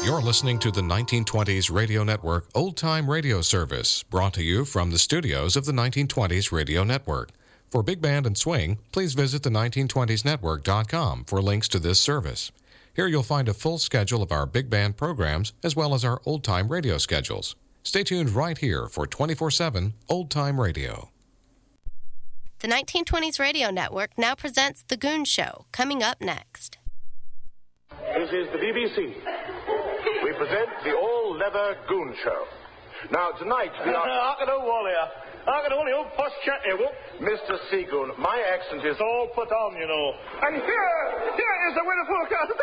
You're listening to the 1920s Radio Network Old Time Radio Service, brought to you from the studios of the 1920s Radio Network. For Big Band and Swing, please visit the 1920snetwork.com for links to this service. Here you'll find a full schedule of our Big Band programs as well as our Old Time Radio schedules. Stay tuned right here for 24/7 Old Time Radio. The 1920s Radio Network now presents The Goon Show, coming up next. This is the BBC. We present the all-leather Goon Show. Now, tonight, we are... Mr. Seagoon, my accent is all put on, you know. And here is the winner forecast.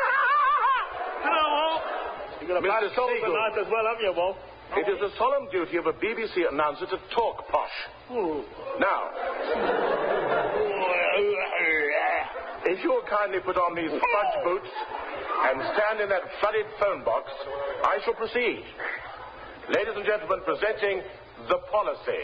You got a bad soul tonight as well, haven't you, Wolf? It is the solemn duty of a BBC announcer to talk posh. Now, if you'll kindly put on these fudge boots and stand in that flooded phone box, I shall proceed. Ladies and gentlemen, presenting The Policy.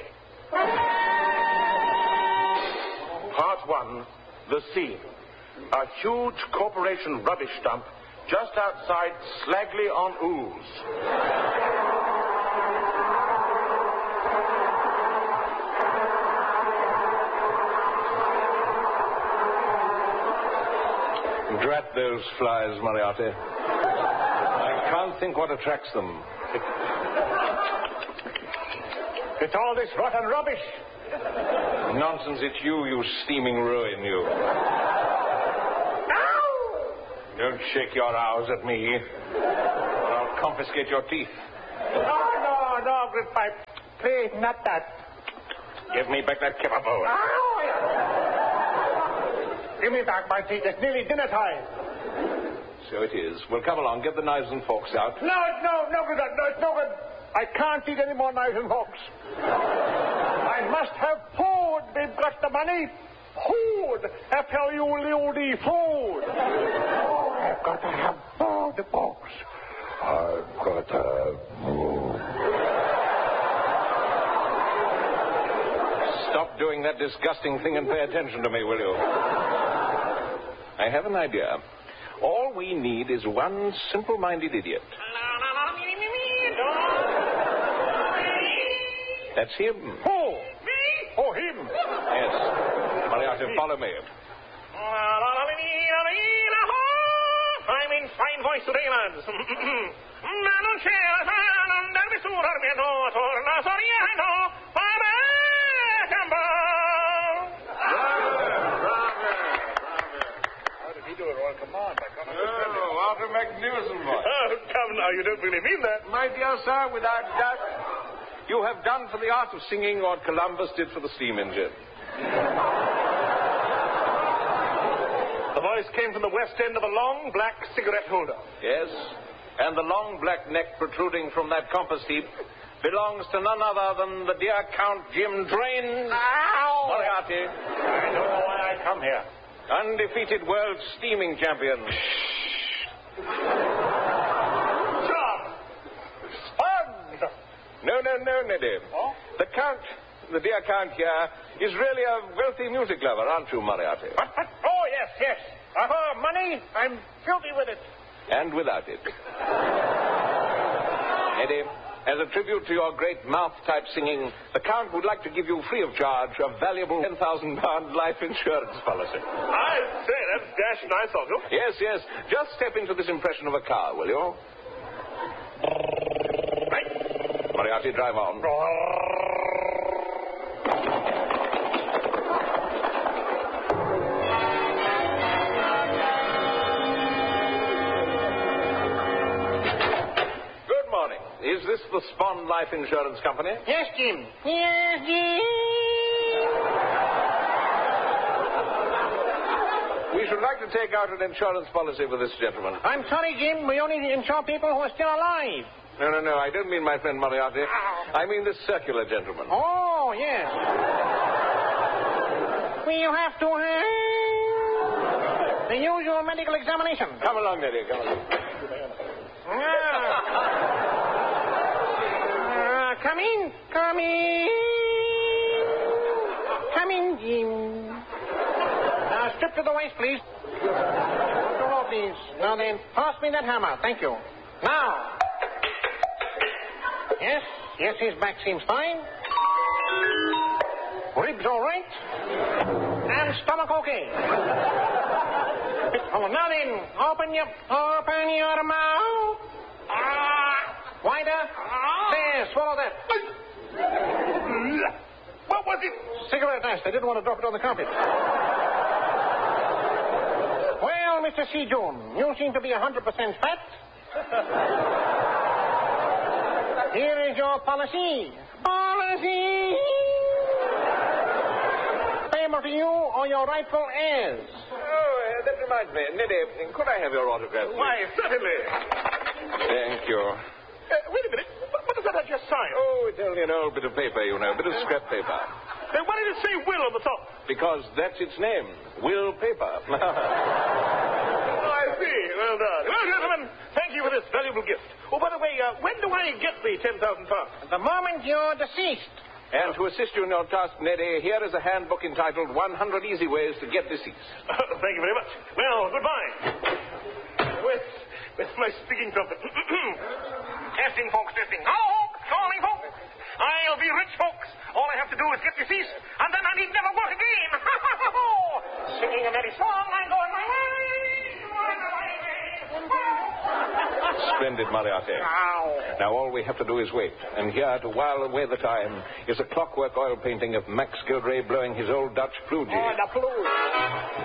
Part 1, The Scene. A huge corporation rubbish dump just outside Slagley-on-Ouse. Drat those flies, Moriarty. I can't think what attracts them. It's all this rotten rubbish. Nonsense, it's you steaming ruin, you. Ow! Don't shake your owls at me, or I'll confiscate your teeth. No, Gridpipe. Please, not that. Give me back that kipper bowl. Give me back my teeth. It's nearly dinner time. So it is. Well, come along. Get the knives and forks out. No, good. No, it's no good. I can't eat any more knives and forks. I must have food. We've got the money. Food. F-L-U-D, food. Oh, I've got to have food, folks. I've got to have food. Stop doing that disgusting thing and pay attention to me, will you? I have an idea. All we need is one simple-minded idiot. That's him. Who? Me? Oh, him. Yes. Moriarty, follow me. I'm in fine voice today, lads. What a magnificent voice. Oh, come now, you don't really mean that. My dear sir, without doubt, you have done for the art of singing what Columbus did for the steam engine. The voice came from the west end of a long black cigarette holder. Yes, and the long black neck protruding from that compass heap belongs to none other than the dear Count Jim Drain. Ow! Moriarty. I don't know why I come here. Undefeated world steaming champion. John! Sponge! No, Neddy. Oh? The dear Count here, is really a wealthy music lover, aren't you, Moriarty? What? Oh, yes. Money, I'm filthy with it. And without it. Neddy, as a tribute to your great mouth-type singing, the Count would like to give you free of charge a valuable £10,000 life insurance policy. I say, that's dash nice of you. Yes. Just step into this impression of a car, will you? Right. Moriarty, drive on. Good morning. Is this the Spon Life Insurance Company? Yes, Jim. Yes, Jim. We should like to take out an insurance policy for this gentleman. I'm sorry, Jim. We only insure people who are still alive. No. I don't mean my friend Moriarty. I mean this circular gentleman. Oh, yes. Will you have to have the usual medical examination? Come along, Neddy. Come along. Come in. Come in, Jim. Now, strip to the waist, please. Now then, pass me that hammer. Thank you. Now. Yes, his back seems fine. Ribs all right. And stomach okay. Now then, open your mouth. Wider. There, swallow that. What was it? Cigarette ash. They didn't want to drop it on the carpet. Well, Mr. Seajoon, you seem to be 100% fat. Here is your policy. Payment to you or your rightful heirs. Oh, that reminds me. Neddy, could I have your autograph? Why, certainly. Thank you. Wait a minute. What does that I just sign? Oh, it's only an old bit of paper, you know, a bit of scrap paper. Why did it say Will on the top? Because that's its name, Will Paper. Oh, I see. Well done. Well, gentlemen, thank you for this valuable gift. Oh, by the way, when do I get the £10,000? At the moment you're deceased. And to assist you in your task, Neddy, here is a handbook entitled 100 Easy Ways to Get Deceased. Thank you very much. Well, goodbye. Where's my speaking trumpet? Testing, folks, testing. Hello, folks, calling, folks. I'll be rich, folks. All I have to do is get deceased, and then I need never work again. Singing a merry song, I'm going my way. Splendid, Moriarty. Now all we have to do is wait. And here, to while away the time, is a clockwork oil painting of Max Gilray blowing his old Dutch flugie. Oh, the fluge.